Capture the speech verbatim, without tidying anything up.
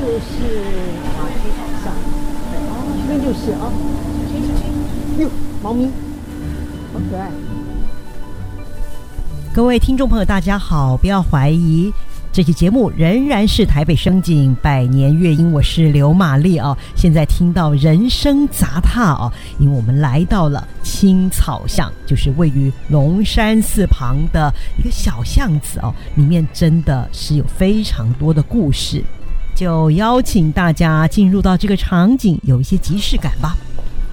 就是马蹄草巷，对，哦，这边就是啊，哟，猫咪，好可爱。各位听众朋友大家好，不要怀疑，这期节目仍然是台北声景百年乐音，我是刘玛丽啊。现在听到人声杂沓啊，因为我们来到了青草巷，就是位于龙山寺旁的一个小巷子哦，里面真的是有非常多的故事，就邀请大家进入到这个场景，有一些即视感吧。